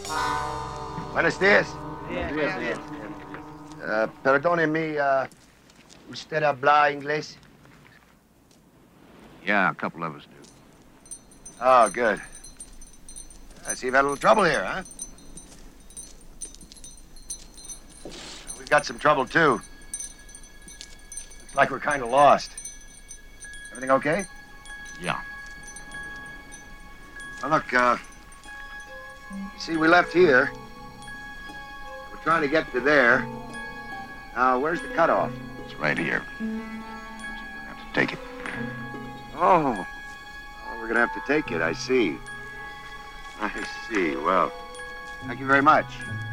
Buenos dias. Yes. Perdone-me, usted habla inglés? Yeah, a couple of us do. Oh, good. I see you've had a little trouble here, huh? We've got some trouble, too. Looks like we're kind of lost. Everything okay? Yeah. Well, look, you see, we left here. We're trying to get to there. Now, where's the cutoff? It's right here. So we're gonna have to take it. Oh. Well, we're gonna have to take it, I see. I see. Well, thank you very much.